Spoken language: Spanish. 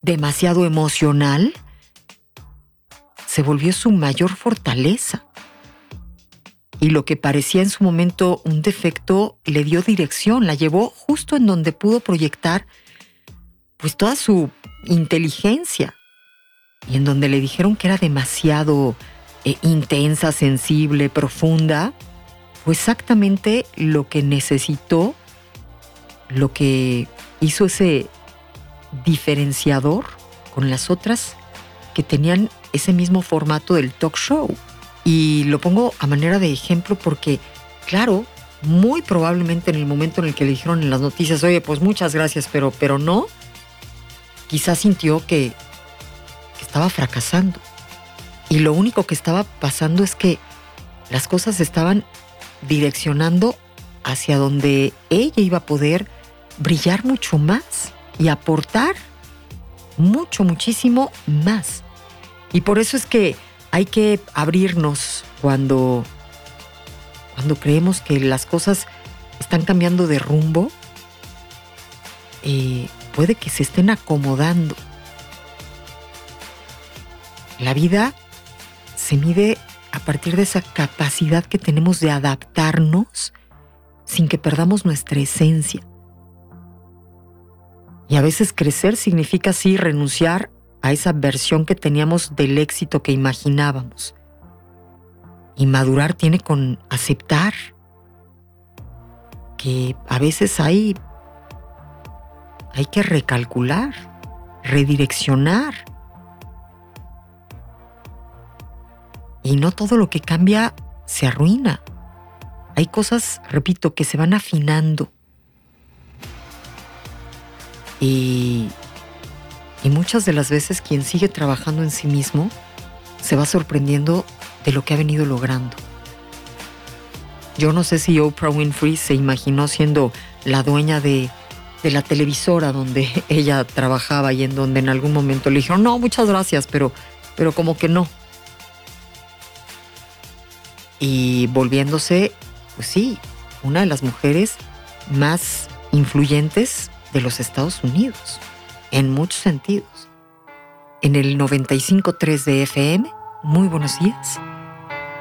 demasiado emocional se volvió su mayor fortaleza. Y lo que parecía en su momento un defecto le dio dirección, la llevó justo en donde pudo proyectar pues toda su inteligencia. Y en donde le dijeron que era demasiado intensa, sensible, profunda, fue exactamente lo que necesitó, lo que hizo ese diferenciador con las otras que tenían ese mismo formato del talk show. Y lo pongo a manera de ejemplo porque, claro, muy probablemente en el momento en el que le dijeron en las noticias, oye, pues muchas gracias, pero no, quizás sintió que estaba fracasando. Y lo único que estaba pasando es que las cosas se estaban direccionando hacia donde ella iba a poder brillar mucho más y aportar muchísimo más. Y por eso es que hay que abrirnos cuando creemos que las cosas están cambiando de rumbo. Puede que se estén acomodando. La vida se mide a partir de esa capacidad que tenemos de adaptarnos sin que perdamos nuestra esencia. Y a veces crecer significa sí renunciar a esa versión que teníamos del éxito que imaginábamos. Y madurar tiene con aceptar que a veces hay que recalcular, redireccionar. Y no todo lo que cambia se arruina. Hay cosas, repito, que se van afinando. Y muchas de las veces quien sigue trabajando en sí mismo se va sorprendiendo de lo que ha venido logrando. Yo no sé si Oprah Winfrey se imaginó siendo la dueña de la televisora donde ella trabajaba y en donde en algún momento le dijeron, no, muchas gracias, pero como que no. Y volviéndose, pues sí, una de las mujeres más influyentes de los Estados Unidos, en muchos sentidos. En el 95.3 de FM, muy buenos días.